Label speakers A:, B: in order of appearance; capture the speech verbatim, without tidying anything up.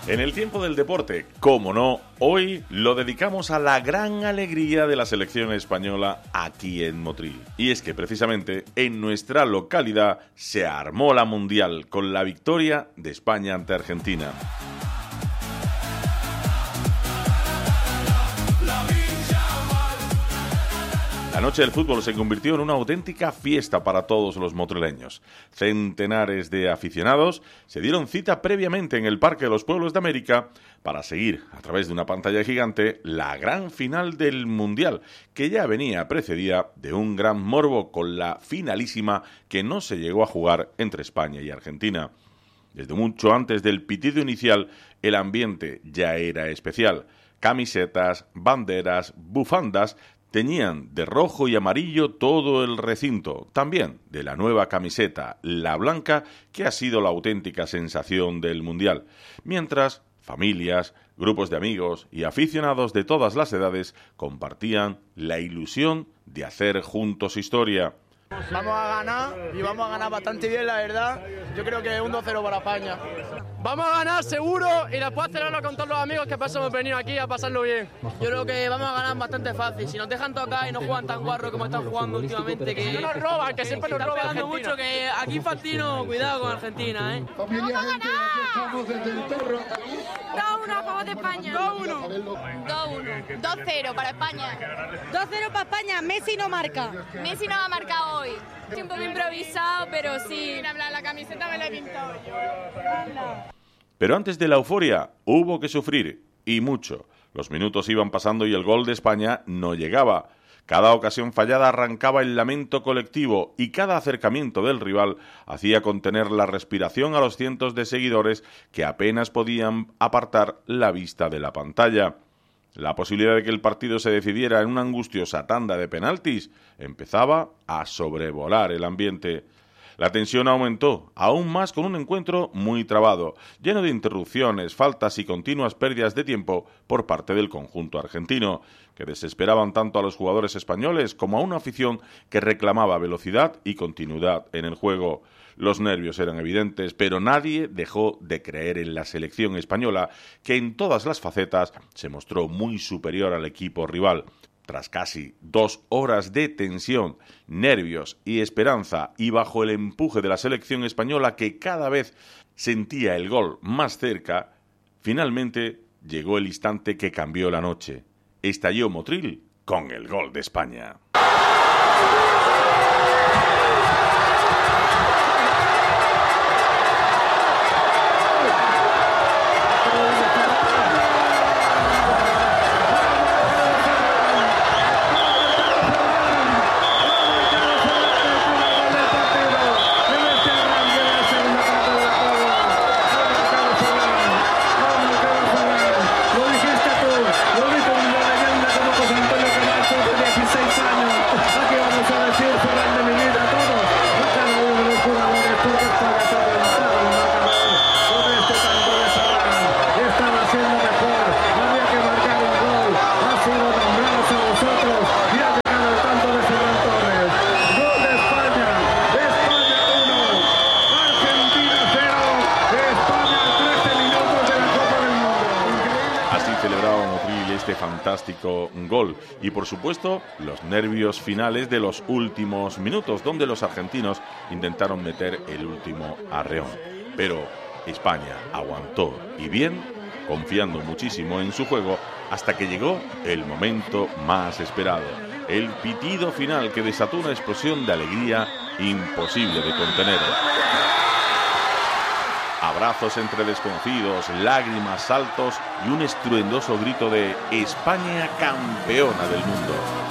A: En el tiempo del deporte, cómo no, hoy lo dedicamos a la gran alegría de la selección española aquí en Motril. Y es que precisamente en nuestra localidad se armó la Mundial con la victoria de España ante Argentina. La noche del fútbol se convirtió en una auténtica fiesta para todos los motrileños. Centenares de aficionados se dieron cita previamente en el Parque de los Pueblos de América para seguir, a través de una pantalla gigante, la gran final del Mundial, que ya venía precedida de un gran morbo con la finalísima que no se llegó a jugar entre España y Argentina. Desde mucho antes del pitido inicial, el ambiente ya era especial. Camisetas, banderas, bufandas teñían de rojo y amarillo todo el recinto, también de la nueva camiseta, la blanca, que ha sido la auténtica sensación del Mundial, mientras familias, grupos de amigos y aficionados de todas las edades compartían la ilusión de hacer juntos historia.
B: Vamos a ganar y vamos a ganar bastante bien, la verdad. Yo creo que un dos cero para España.
C: Vamos a ganar seguro y después celebrarlo con todos los amigos que pasamos venir aquí a pasarlo bien.
D: Yo creo que vamos a ganar bastante fácil. Si nos dejan tocar y no juegan tan guarro como están jugando últimamente, que
C: no nos roban, que siempre nos roban
D: pegando
C: Argentina.
D: mucho, que aquí Fantino, cuidado con Argentina, ¿eh?
E: Familia, gente, aquí estamos desde el Torro.
F: dos uno a favor de España.
C: dos uno.
F: dos uno. dos cero para España.
G: dos cero para España. Messi no marca.
F: Messi no ha marcado hoy. Estoy un poco improvisado, pero sí. La camiseta me la he pintado yo.
A: Pero antes de la euforia hubo que sufrir, y mucho. Los minutos iban pasando y el gol de España no llegaba. Cada ocasión fallada arrancaba el lamento colectivo y cada acercamiento del rival hacía contener la respiración a los cientos de seguidores que apenas podían apartar la vista de la pantalla. La posibilidad de que el partido se decidiera en una angustiosa tanda de penaltis empezaba a sobrevolar el ambiente. La tensión aumentó, aún más con un encuentro muy trabado, lleno de interrupciones, faltas y continuas pérdidas de tiempo por parte del conjunto argentino, que desesperaban tanto a los jugadores españoles como a una afición que reclamaba velocidad y continuidad en el juego. Los nervios eran evidentes, pero nadie dejó de creer en la selección española, que en todas las facetas se mostró muy superior al equipo rival. Tras casi dos horas de tensión, nervios y esperanza, y bajo el empuje de la selección española que cada vez sentía el gol más cerca, finalmente llegó el instante que cambió la noche. Estalló Motril con el gol de España. Celebraba Motril este fantástico gol y, por supuesto, los nervios finales de los últimos minutos, donde los argentinos intentaron meter el último arreón. Pero España aguantó, y bien, confiando muchísimo en su juego, hasta que llegó el momento más esperado, el pitido final que desató una explosión de alegría imposible de contener. Abrazos entre desconocidos, lágrimas, saltos y un estruendoso grito de España campeona del mundo.